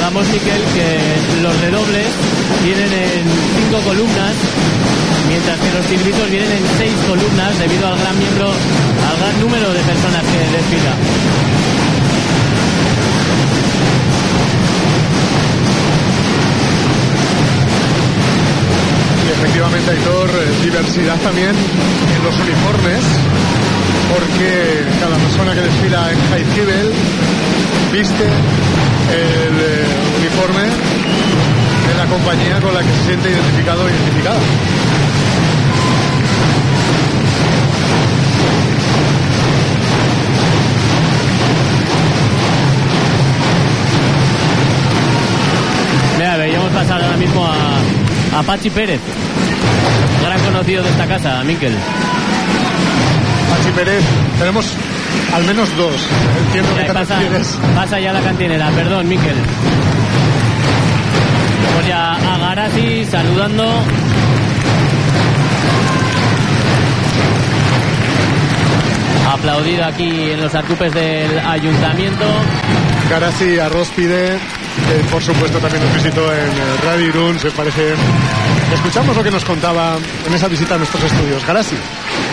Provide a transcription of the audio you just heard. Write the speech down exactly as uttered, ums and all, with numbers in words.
digamos, Miquel, que los redobles vienen en cinco columnas, mientras que los silbitos vienen en seis columnas debido al gran miembro, al gran número de personas que desfila. Y efectivamente, Aitor, diversidad también en los uniformes, porque cada persona que desfila en Jaizkibel viste el eh, uniforme de la compañía con la que se siente identificado o identificada. Mira, veíamos pasar ahora mismo a, a Pachi Pérez, gran conocido de esta casa, Miquel. Pachi Pérez, tenemos al menos dos. Entiendo que te pasa, refieres. pasa ya la cantinera, perdón, Miquel. Pues ya a Garasi saludando. Aplaudido aquí en los arcupes del ayuntamiento. Garasi Arróspide, que por supuesto también nos visitó en Radio Irún, se parece. Escuchamos lo que nos contaba en esa visita a nuestros estudios. Garasi.